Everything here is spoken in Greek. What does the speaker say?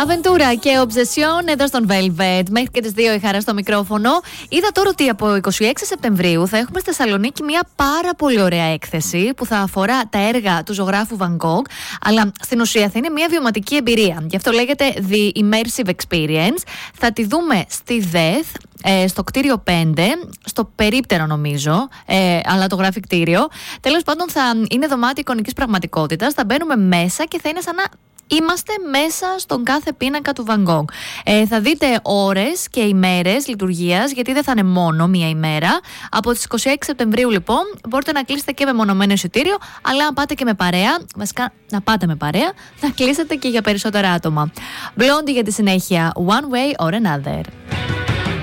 Αβεντούρα και Obsession εδώ στον Velvet. Μέχρι και τις 2 η Χαρά στο μικρόφωνο. Είδα τώρα ότι από 26 Σεπτεμβρίου θα έχουμε στη Θεσσαλονίκη μια πάρα πολύ ωραία έκθεση που θα αφορά τα έργα του ζωγράφου Van Gogh. Αλλά στην ουσία θα είναι μια βιωματική εμπειρία. Γι' αυτό λέγεται The Immersive Experience. Θα τη δούμε στη ΔΕΘ, στο κτίριο 5, στο περίπτερο νομίζω, αλλά το γράφει κτίριο. Τέλος πάντων, θα είναι δωμάτιο εικονικής πραγματικότητας. Θα μπαίνουμε μέσα και θα είναι σαν να είμαστε μέσα στον κάθε πίνακα του Van Gogh. Θα δείτε ώρες και ημέρες λειτουργίας, γιατί δεν θα είναι μόνο μία ημέρα. Από τις 26 Σεπτεμβρίου λοιπόν μπορείτε να κλείσετε και με μονομένο εισιτήριο, αλλά αν πάτε και με παρέα, βασικά να πάτε με παρέα, θα κλείσετε και για περισσότερα άτομα. Blondie για τη συνέχεια, One Way or Another.